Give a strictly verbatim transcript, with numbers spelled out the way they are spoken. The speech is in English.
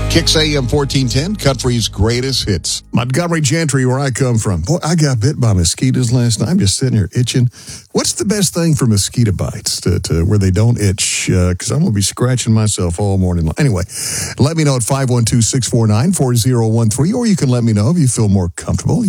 Kicks A M fourteen ten, Country's greatest hits. Montgomery Gentry, where I come from. Boy, I got bit by mosquitoes last night. I'm just sitting here itching. What's the best thing for mosquito bites to, to where they don't itch? Because uh, I'm going to be scratching myself all morning long. Anyway, let me know at five one two, six four nine, four zero one three, or you can let me know if you feel more comfortable.